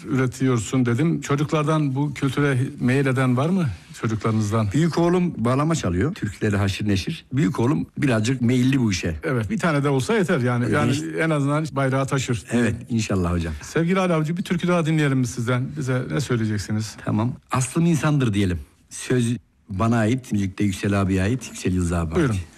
üretiyorsun dedim. Çocuklardan bu kültüre meyil eden var mı çocuklarınızdan? Büyük oğlum bağlama çalıyor. Türküleri haşır neşir. Büyük oğlum birazcık meyilli bu işe. Evet, bir tane de olsa yeter yani. Yani en azından bayrağı taşır. Evet, inşallah hocam. Sevgili Ali Avcı, bir türkü daha dinleyelim mi sizden? Bize ne söyleyeceksiniz? Tamam. Aslım insandır diyelim. Söz bana ait, müzikte Yüksel abiye ait, Yüksel Yıldız abi ait. Buyurun.